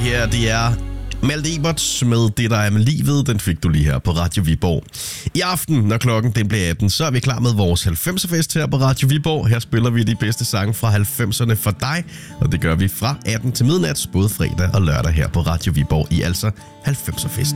her, det er Malte Ebert med Det, der er med livet. Den fik du lige her på Radio Viborg. I aften, når klokken den bliver 18, så er vi klar med vores 90'er-fest her på Radio Viborg. Her spiller vi de bedste sange fra 90'erne for dig, og det gør vi fra 18 til midnat, både fredag og lørdag her på Radio Viborg i altså 90'er-festen.